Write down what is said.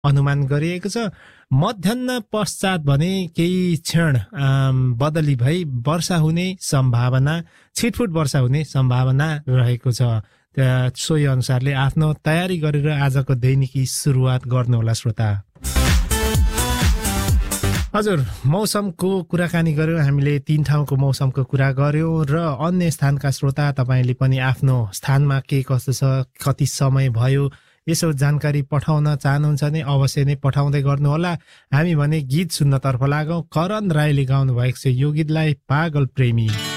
अनुमान गरिएको छ। मध्याह्न पश्चात भने केही क्षण बदली भई वर्षा हुने सम्भावना, छिटफुट वर्षा हुने सम्भावना रहेको छ। सोही अनुसारले आफ्नो तयारी गरेर आजको दैनिकी सुरुवात गर्नुहोला श्रोता। हजुर, मौसमको कुराकानी गर्यौँ हामीले, 3 ठाउँको मौसमको कुरा गर्यौँ र अन्य स्थानका श्रोता तपाईले पनि आफ्नो स्थानमा के कस्तो छ, कति समय भयो, यसो जानकारी पठाउन चाहनुहुन्छ भने अवश्य नै पठाउँदै गर्नुहोला। हामी भने गीत सुन्नतर्फ लागौँ। करण राईले गाउनु भएको छ यो गीतलाई, पागल प्रेमी।